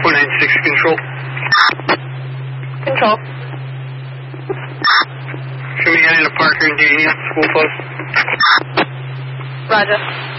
496 Control. Control. Show me heading to Parker and Daniel, school post. Roger.